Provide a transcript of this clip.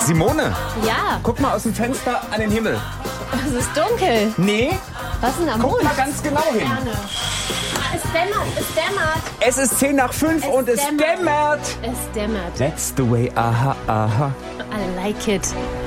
Simone, Ja, guck mal aus dem Fenster an den Himmel. es ist dunkel. Nee, Was denn am guck Mond? mal ganz genau hin. Sterne. Es dämmert, es dämmert. Es ist 10 nach 5 und es dämmert. Es dämmert. That's the way, aha, aha. I like it.